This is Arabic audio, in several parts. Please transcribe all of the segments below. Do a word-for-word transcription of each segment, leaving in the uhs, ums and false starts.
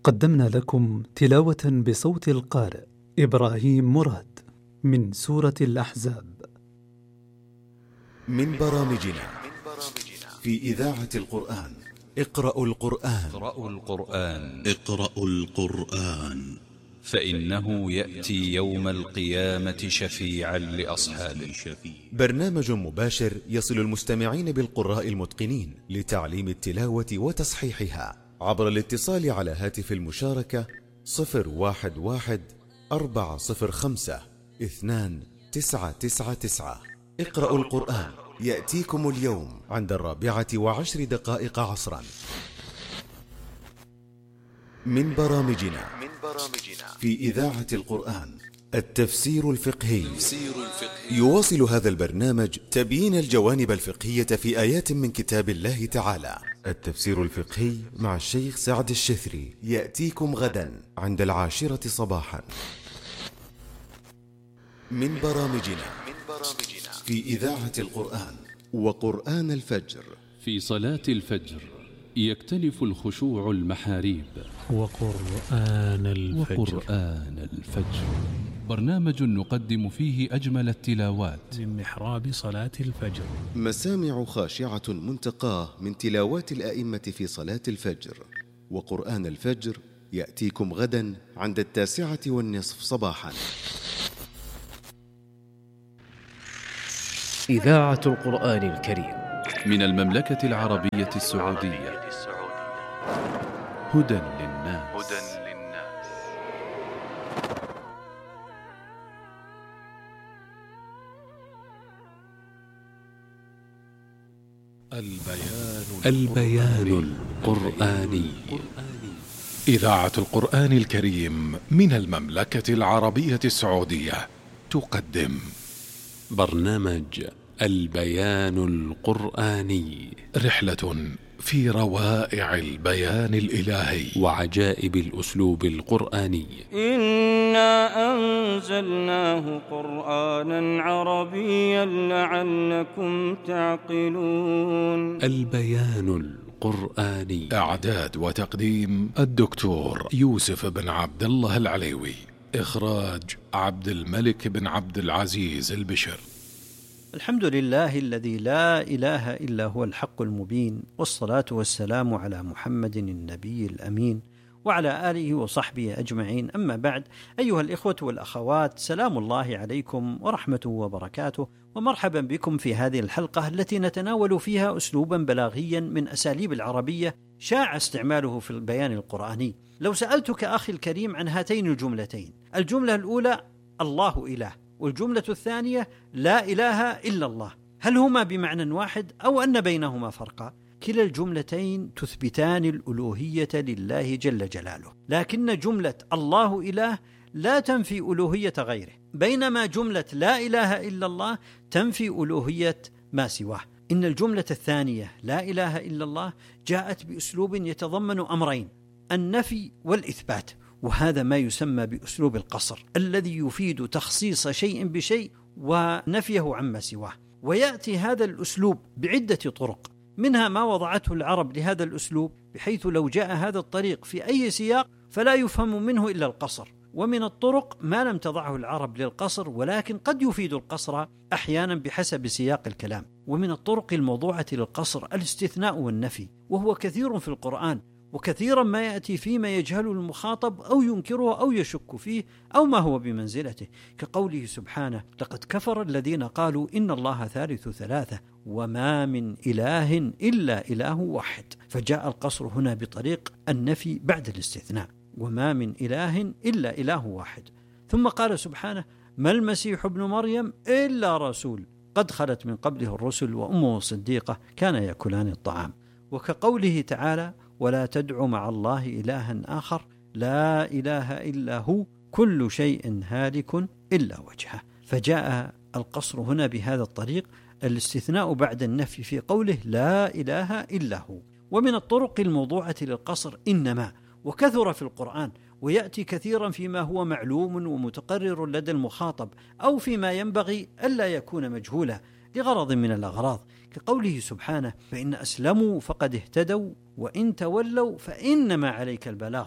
قدمنا لكم تلاوة بصوت القارئ إبراهيم مراد من سورة الأحزاب. من برامجنا في إذاعة القرآن. اقرأوا القرآن. اقرأوا القرآن. اقرأوا القرآن فإنه يأتي يوم القيامة شفيعا لأصحابه. برنامج مباشر يصل المستمعين بالقراء المتقنين لتعليم التلاوة وتصحيحها عبر الاتصال على هاتف المشاركة صفر واحد واحد أربعة صفر خمسة اثنان تسعة تسعة تسعة. اقرأوا القرآن يأتيكم اليوم عند الرابعة وعشر دقائق عصرا. من برامجنا في إذاعة القرآن التفسير الفقهي. يواصل هذا البرنامج تبيين الجوانب الفقهية في آيات من كتاب الله تعالى. التفسير الفقهي مع الشيخ سعد الشثري يأتيكم غدا عند العاشرة صباحا. من برامجنا في إذاعة القرآن وقرآن الفجر. في صلاة الفجر يختلف الخشوع المحاريب. وقرآن الفجر. وقرآن الفجر برنامج نقدم فيه أجمل التلاوات من محراب صلاة الفجر. مسامع خاشعة منتقاه من تلاوات الآئمة في صلاة الفجر. وقرآن الفجر يأتيكم غدا عند التاسعة والنصف صباحا. إذاعة القرآن الكريم من المملكة العربية السعودية. هدى للناس. البيان البيان القرآني. إذاعة القرآن الكريم من المملكة العربية السعودية تقدم برنامج البيان القرآني، رحلة في روائع البيان الإلهي وعجائب الأسلوب القرآني. إنا أنزلناه قرآنا عربيا لعلكم تعقلون. البيان القرآني. إعداد وتقديم الدكتور يوسف بن عبد الله العليوي. إخراج عبد الملك بن عبد العزيز البشر. الحمد لله الذي لا إله إلا هو الحق المبين، والصلاة والسلام على محمد النبي الأمين وعلى آله وصحبه أجمعين. أما بعد، أيها الإخوة والأخوات، سلام الله عليكم ورحمته وبركاته، ومرحبا بكم في هذه الحلقة التي نتناول فيها أسلوبا بلاغيا من أساليب العربية شاع استعماله في البيان القرآني. لو سألتك أخي الكريم عن هاتين الجملتين، الجملة الأولى الله إله، والجملة الثانية لا إله إلا الله، هل هما بمعنى واحد أو أن بينهما فرقا؟ كلا الجملتين تثبتان الألوهية لله جل جلاله، لكن جملة الله إله لا تنفي ألوهية غيره، بينما جملة لا إله إلا الله تنفي ألوهية ما سواه. إن الجملة الثانية لا إله إلا الله جاءت بأسلوب يتضمن أمرين: النفي والإثبات، وهذا ما يسمى بأسلوب القصر الذي يفيد تخصيص شيء بشيء ونفيه عما سواه. ويأتي هذا الأسلوب بعدة طرق، منها ما وضعته العرب لهذا الأسلوب، بحيث لو جاء هذا الطريق في أي سياق فلا يفهم منه إلا القصر، ومن الطرق ما لم تضعه العرب للقصر ولكن قد يفيد القصر أحيانا بحسب سياق الكلام، ومن الطرق الموضوعة للقصر الاستثناء والنفي، وهو كثير في القرآن، وكثيرا ما يأتي فيما يجهله المخاطب أو ينكره أو يشك فيه أو ما هو بمنزلته، كقوله سبحانه: لقد كفر الذين قالوا إن الله ثالث ثلاثة وما من إله إلا إله واحد، فجاء القصر هنا بطريق النفي بعد الاستثناء، وما من إله إلا إله واحد. ثم قال سبحانه: ما المسيح ابن مريم إلا رسول قد خلت من قبله الرسل وأمه صديقة كان يأكلان الطعام، وكقوله تعالى: ولا تدع مع الله إلها آخر لا إله إلا هو كل شيء هالك إلا وجهه. فجاء القصر هنا بهذا الطريق، الاستثناء بعد النفي في قوله لا إله إلا هو. ومن الطرق الموضوعة للقصر إنما، وكثر في القرآن، ويأتي كثيرا فيما هو معلوم ومتقرر لدى المخاطب أو فيما ينبغي ألا يكون مجهولا لغرض من الأغراض، كقوله سبحانه: فإن أسلموا فقد اهتدوا وإن تولوا فإنما عليك البلاغ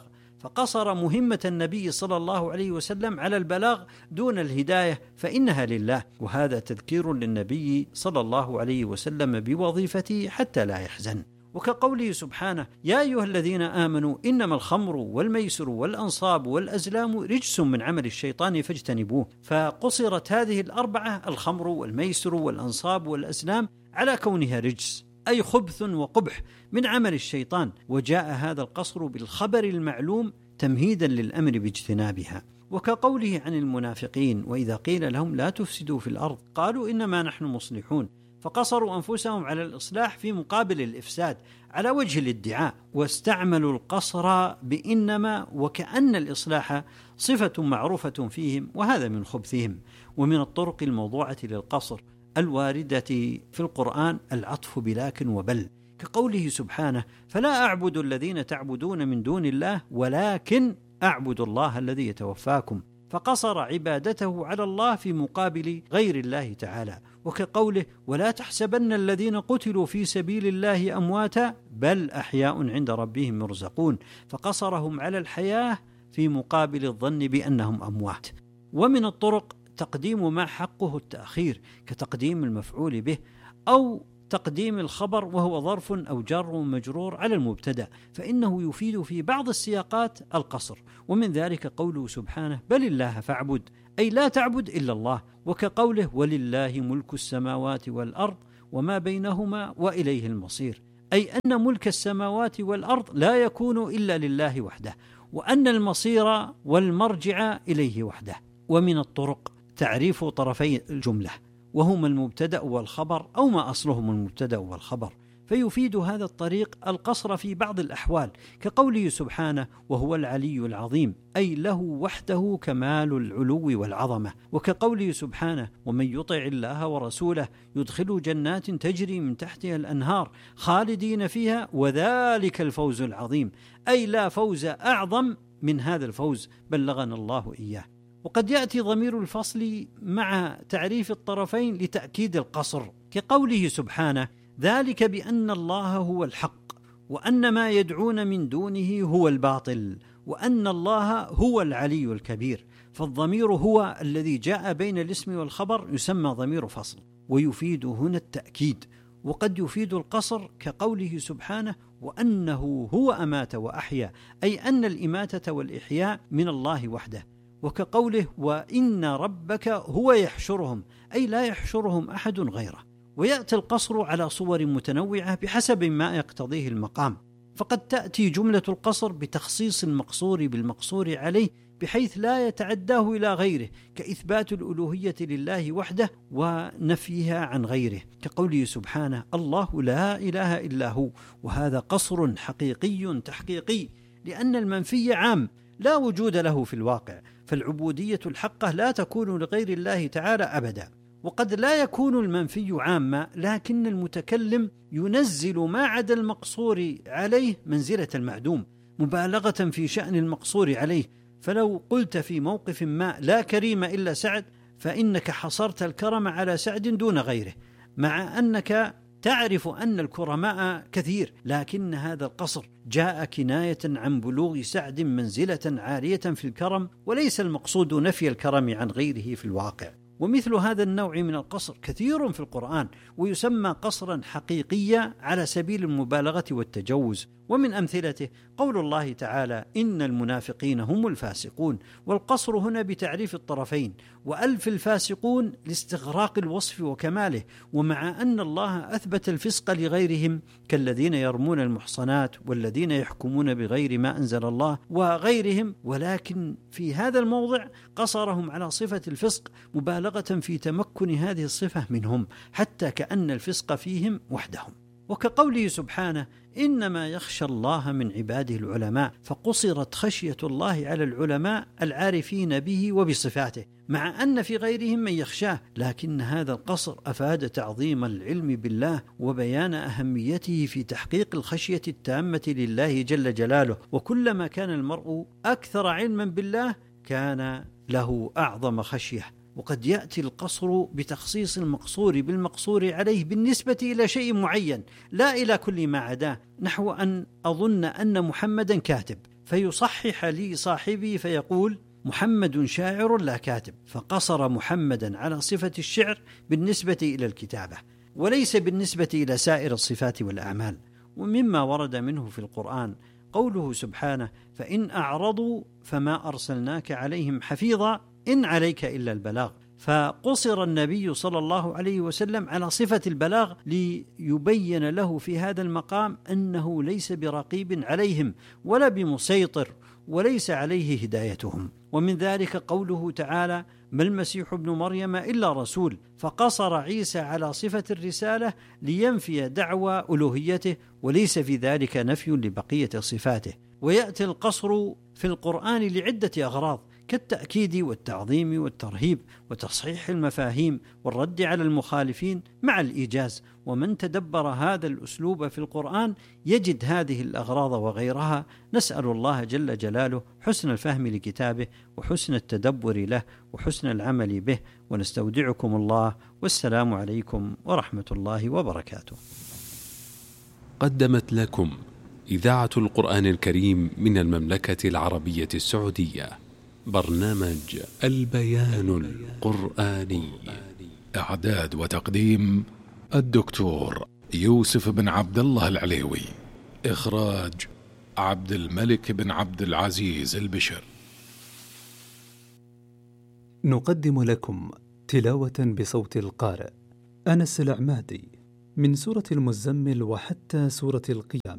فقصر مهمة النبي صلى الله عليه وسلم على البلاغ دون الهداية فإنها لله، وهذا تذكير للنبي صلى الله عليه وسلم بوظيفته حتى لا يحزن. وكقوله سبحانه: يا أيها الذين آمنوا إنما الخمر والميسر والأنصاب والأزلام رجس من عمل الشيطان فاجتنبوه. فقصرت هذه الأربعة، الخمر والميسر والأنصاب والأزلام، على كونها رجس أي خبث وقبح من عمل الشيطان، وجاء هذا القصر بالخبر المعلوم تمهيدا للأمر باجتنابها. وكقوله عن المنافقين: وإذا قيل لهم لا تفسدوا في الأرض قالوا إنما نحن مصلحون، فقصروا أنفسهم على الإصلاح في مقابل الإفساد على وجه الادعاء، واستعملوا القصر بإنما وكأن الإصلاح صفة معروفة فيهم، وهذا من خبثهم. ومن الطرق الموضوعة للقصر الواردة في القرآن العطف بلكن وبل، كقوله سبحانه: فلا أعبد الذين تعبدون من دون الله ولكن أعبد الله الذي يتوفاكم، فقصر عبادته على الله في مقابل غير الله تعالى. وكقوله: ولا تحسبن الذين قتلوا في سبيل الله أمواتا بل أحياء عند ربهم يرزقون، فقصرهم على الحياة في مقابل الظن بأنهم أموات. ومن الطرق تقديم ما حقه التأخير، كتقديم المفعول به أو تقديم الخبر وهو ظرف أو جر ومجرور على المبتدأ، فإنه يفيد في بعض السياقات القصر. ومن ذلك قوله سبحانه: بل الله فاعبد، أي لا تعبد إلا الله. وكقوله: ولله ملك السماوات والأرض وما بينهما وإليه المصير، أي أن ملك السماوات والأرض لا يكون إلا لله وحده، وأن المصير والمرجع إليه وحده. ومن الطرق تعريف طرفي الجملة، وهما المبتدأ والخبر أو ما أصلهم المبتدأ والخبر، فيفيد هذا الطريق القصر في بعض الأحوال، كقوله سبحانه: وهو العلي العظيم، أي له وحده كمال العلو والعظمة. وكقوله سبحانه: ومن يطع الله ورسوله يدخل جنات تجري من تحتها الأنهار خالدين فيها وذلك الفوز العظيم، أي لا فوز أعظم من هذا الفوز بلغنا الله إياه. وقد يأتي ضمير الفصل مع تعريف الطرفين لتأكيد القصر، كقوله سبحانه: ذلك بأن الله هو الحق وأن ما يدعون من دونه هو الباطل وأن الله هو العلي الكبير. فالضمير هو الذي جاء بين الاسم والخبر يسمى ضمير فصل، ويفيد هنا التأكيد. وقد يفيد القصر كقوله سبحانه: وأنه هو أمات وأحيا، أي أن الإماتة والإحياء من الله وحده. وكقوله: وإن ربك هو يحشرهم، أي لا يحشرهم أحد غيره. ويأتي القصر على صور متنوعة بحسب ما يقتضيه المقام، فقد تأتي جملة القصر بتخصيص المقصور بالمقصور عليه بحيث لا يتعداه إلى غيره، كإثبات الألوهية لله وحده ونفيها عن غيره، كقوله سبحانه: الله لا إله إلا هو. وهذا قصر حقيقي تحقيقي، لأن المنفي عام لا وجود له في الواقع، فالعبودية الحقة لا تكون لغير الله تعالى أبدا. وقد لا يكون المنفي عاما، لكن المتكلم ينزل ما عدا المقصور عليه منزلة المعدوم مبالغة في شأن المقصور عليه. فلو قلت في موقف ما: لا كريم إلا سعد، فإنك حصرت الكرم على سعد دون غيره، مع أنك تعرف أن الكرماء كثير، لكن هذا القصر جاء كناية عن بلوغ سعد منزلة عالية في الكرم، وليس المقصود نفي الكرم عن غيره في الواقع. ومثل هذا النوع من القصر كثير في القرآن، ويسمى قصرا حقيقيا على سبيل المبالغة والتجوز. ومن أمثلته قول الله تعالى: إن المنافقين هم الفاسقون، والقصر هنا بتعريف الطرفين، وألف الفاسقون لاستغراق الوصف وكماله. ومع أن الله أثبت الفسق لغيرهم كالذين يرمون المحصنات والذين يحكمون بغير ما أنزل الله وغيرهم، ولكن في هذا الموضع قصرهم على صفة الفسق مبالغة في تمكن هذه الصفة منهم، حتى كأن الفسق فيهم وحدهم. وكقوله سبحانه: إنما يخشى الله من عباده العلماء، فقصرت خشية الله على العلماء العارفين به وبصفاته، مع أن في غيرهم من يخشاه، لكن هذا القصر أفاد تعظيم العلم بالله وبيان أهميته في تحقيق الخشية التامة لله جل جلاله. وكلما كان المرء أكثر علما بالله كان له أعظم خشية. وقد يأتي القصر بتخصيص المقصور بالمقصور عليه بالنسبة إلى شيء معين لا إلى كل ما عداه، نحو أن أظن أن محمدا كاتب، فيصحح لي صاحبي فيقول محمد شاعر لا كاتب، فقصر محمدا على صفة الشعر بالنسبة إلى الكتابة وليس بالنسبة إلى سائر الصفات والأعمال. ومما ورد منه في القرآن قوله سبحانه فإن أعرضوا فما أرسلناك عليهم حفيظا إن عليك إلا البلاغ، فقصر النبي صلى الله عليه وسلم على صفة البلاغ ليبين له في هذا المقام أنه ليس برقيب عليهم ولا بمسيطر وليس عليه هدايتهم. ومن ذلك قوله تعالى ما المسيح ابن مريم إلا رسول، فقصر عيسى على صفة الرسالة لينفي دعوى ألوهيته وليس في ذلك نفي لبقية صفاته. ويأتي القصر في القرآن لعدة أغراض كالتأكيد والتعظيم والترهيب وتصحيح المفاهيم والرد على المخالفين مع الإيجاز. ومن تدبر هذا الأسلوب في القرآن يجد هذه الأغراض وغيرها. نسأل الله جل جلاله حسن الفهم لكتابه وحسن التدبر له وحسن العمل به، ونستودعكم الله والسلام عليكم ورحمة الله وبركاته. قدمت لكم إذاعة القرآن الكريم من المملكة العربية السعودية برنامج البيان القرآني. إعداد وتقديم الدكتور يوسف بن عبد الله العليوي. إخراج عبد الملك بن عبد العزيز البشر. نقدم لكم تلاوة بصوت القارئ أنس العمادي من سورة المزمل وحتى سورة القيامة.